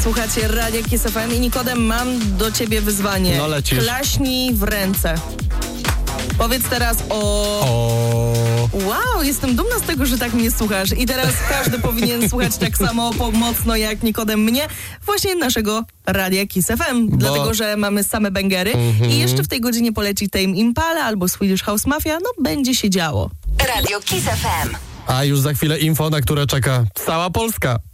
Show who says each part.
Speaker 1: Słuchajcie, Radia Kiss FM i Nikodem, mam do ciebie wyzwanie.
Speaker 2: No lecisz.
Speaker 1: Klaśnij w ręce. Powiedz teraz Wow, jestem dumna z tego, że tak mnie słuchasz. I teraz każdy powinien słuchać tak samo mocno jak Nikodem mnie, właśnie naszego Radia Kiss FM. Dlatego, że mamy same bangery. I jeszcze w tej godzinie poleci Tame Impala albo Swedish House Mafia. No, będzie się działo.
Speaker 3: Radio Kiss FM.
Speaker 2: A już za chwilę info, na które czeka cała Polska.